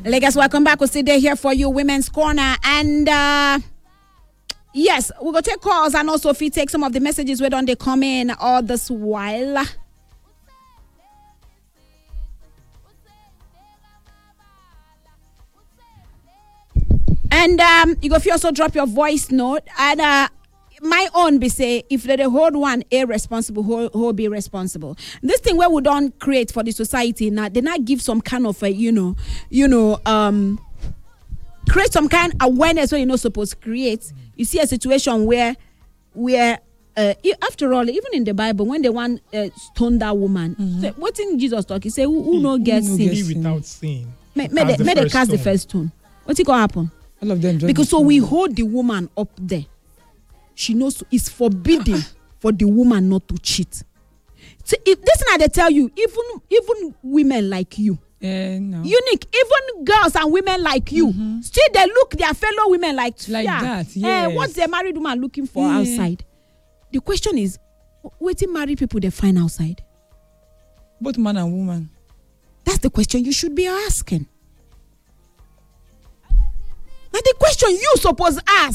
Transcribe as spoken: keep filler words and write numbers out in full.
Lagos, welcome back. We'll still there here for you, Women's Corner. And uh, yes, we're going to take calls and also if you take some of the messages where don't they come in all this while. And um, you go if you also drop your voice note. And uh, my own be say, if they hold one irresponsible, who, who be responsible. This thing where we don't create for the society now, they not give some kind of a, you know, you know, um, create some kind of awareness where you're not supposed to create. You see a situation where, where uh, after all, even in the Bible, when they want uh, stone that woman, mm-hmm. so what in Jesus talk? He say, who, who no get sin? Without sin. May, may, they, the may they cast stone. the first stone. What's it gonna happen? All of them because so we hold the woman up there. She knows it's forbidden for the woman not to cheat. So if this thing they tell you, even even women like you, uh, no. unique, even girls and women like you, mm-hmm. still they look their fellow women like like yeah, that. Yes. Uh, what's the married woman looking for yeah. outside? The question is, what do married people they find outside? Both man and woman. That's the question you should be asking. That's the question you suppose ask.